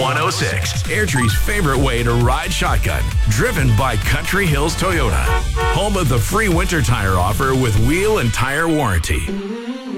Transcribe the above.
106, Airdrie's favorite way to ride shotgun. Driven by Country Hills Toyota. Home of the free winter tire offer with wheel and tire warranty.